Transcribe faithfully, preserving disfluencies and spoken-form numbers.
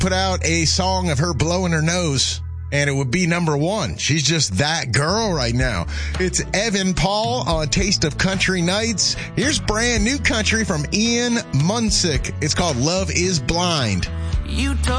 put out a song of her blowing her nose, and it would be number one. She's just that girl right now. It's Evan Paul on Taste of Country Nights. Here's brand new country from Ian Munsick. It's called Love is Blind. You told